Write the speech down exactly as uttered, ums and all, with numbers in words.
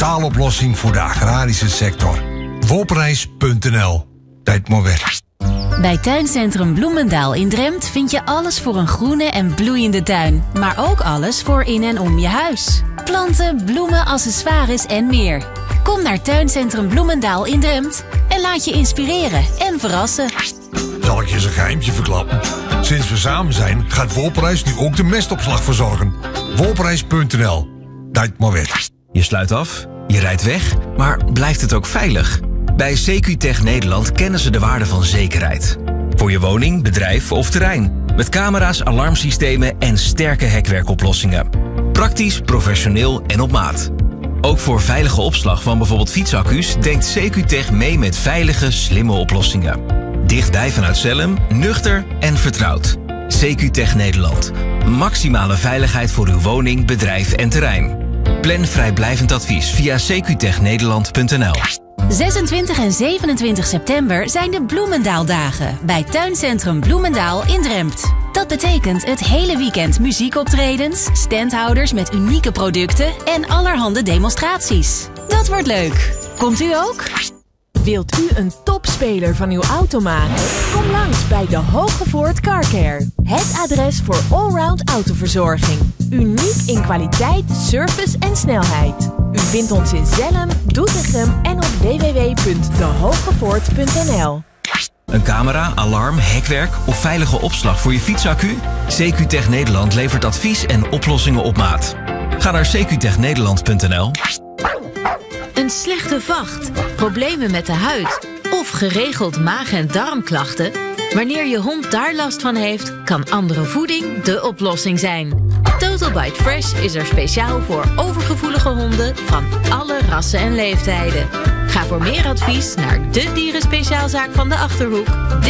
totaaloplossing voor de agrarische sector. Wolprijs punt n l. Tijd maar weg. Bij Tuincentrum Bloemendaal in Drempt vind je alles voor een groene en bloeiende tuin. Maar ook alles voor in en om je huis. Planten, bloemen, accessoires en meer. Kom naar Tuincentrum Bloemendaal in Drempt en laat je inspireren en verrassen. Zal ik je eens een geheimtje verklappen? Sinds we samen zijn gaat Wolprijs nu ook de mestopslag verzorgen. Wolprijs punt n l. Tijd maar weg. Je sluit af, je rijdt weg, maar blijft het ook veilig? Bij C Q Tech Nederland kennen ze de waarde van zekerheid. Voor je woning, bedrijf of terrein. Met camera's, alarmsystemen en sterke hekwerkoplossingen. Praktisch, professioneel en op maat. Ook voor veilige opslag van bijvoorbeeld fietsaccu's denkt C Q Tech mee met veilige, slimme oplossingen. Dichtbij vanuit Zelhem, nuchter en vertrouwd. C Q Tech Nederland. Maximale veiligheid voor uw woning, bedrijf en terrein. Plan vrijblijvend advies via c q tech nederland punt n l. zesentwintig en zevenentwintig september zijn de Bloemendaaldagen bij Tuincentrum Bloemendaal in Drempt. Dat betekent het hele weekend muziekoptredens, standhouders met unieke producten en allerhande demonstraties. Dat wordt leuk. Komt u ook? Wilt u een topspeler van uw auto maken? Kom langs bij de Hogevoort Carcare. Het adres voor allround autoverzorging. Uniek in kwaliteit, service en snelheid. U vindt ons in Zelhem, Doetinchem en op w w w punt de hogevoort punt n l. Een camera, alarm, hekwerk of veilige opslag voor je fietsaccu? C Q Tech Nederland levert advies en oplossingen op maat. Ga naar c q tech nederland punt n l. Een slechte vacht, problemen met de huid of geregeld maag- en darmklachten? Wanneer je hond daar last van heeft, kan andere voeding de oplossing zijn. Total Bite Fresh is er speciaal voor overgevoelige honden van alle rassen en leeftijden. Ga voor meer advies naar de dierenspeciaalzaak van de Achterhoek.